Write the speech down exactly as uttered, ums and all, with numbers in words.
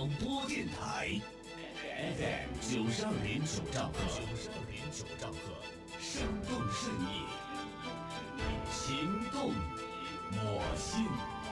播电台 F M 九十二点九兆赫，九十二点九兆赫，生动适应，情动我心。